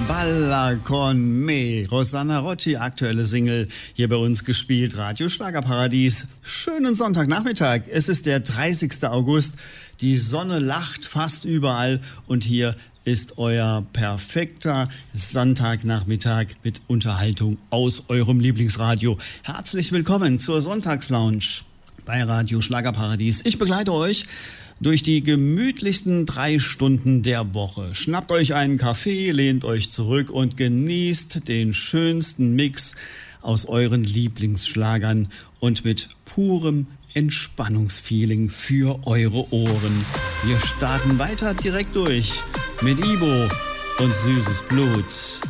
Balla con me. Rosanna Rocci, aktuelle Single, hier bei uns gespielt. Radio Schlagerparadies. Schönen Sonntagnachmittag. Es ist der 30. August. Die Sonne lacht fast überall und hier ist euer perfekter Sonntagnachmittag mit Unterhaltung aus eurem Lieblingsradio. Herzlich willkommen zur Sonntagslounge bei Radio Schlagerparadies. Ich begleite euch durch die gemütlichsten 3 Stunden der Woche. Schnappt euch einen Kaffee, lehnt euch zurück und genießt den schönsten Mix aus euren Lieblingsschlagern und mit purem Entspannungsfeeling für eure Ohren. Wir starten weiter direkt durch mit Ibo und Süßes Blut.